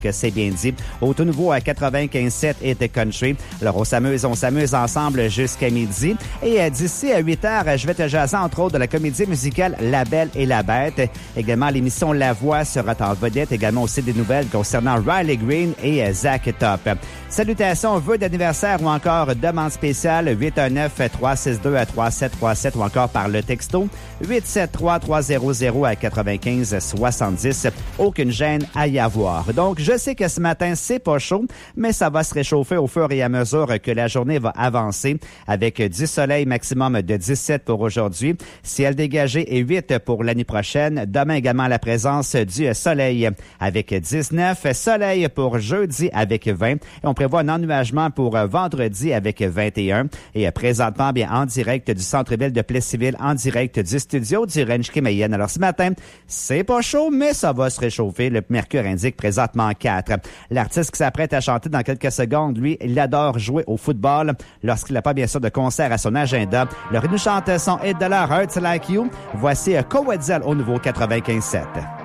que c'est bien dit. Au tout nouveau à 95.7 et de Country. Alors, on s'amuse ensemble jusqu'à midi. Et d'ici à 8 heures, je vais te jaser entre autres de la comédie musicale La Belle et la Bête. Également, l'émission La Voix sera en vedette. Également aussi des nouvelles concernant Riley Green et Zach Top. Salutations, vœux d'anniversaire ou encore demande spéciale 819-362-3737 ou encore par le texto 873-300-9570. Aucune gêne à y avoir. Donc, je sais que ce matin, c'est pas chaud, mais ça va se réchauffer au fur et à mesure que la journée va avancer avec du soleil maximum de 17 pour aujourd'hui, ciel dégagé et 8 pour la nuit prochaine. Demain également la présence du soleil avec 19, soleil pour jeudi avec 20 et on prévoit un ennuagement pour vendredi avec 21 et présentement bien en direct du centre-ville de Plessisville, en direct du studio du Ranch Mayenne. Alors ce matin, c'est pas chaud, mais ça va se réchauffer. Le mercure indique présentement 4. L'artiste qui s'apprête à chanter dans quelques secondes, lui, il adore jouer au football lorsqu'il n'a pas bien sûr de concert à son agenda. Le rythme chante son hit de l'heure, Hurts Like You. Voici Coetzel au nouveau 95.7.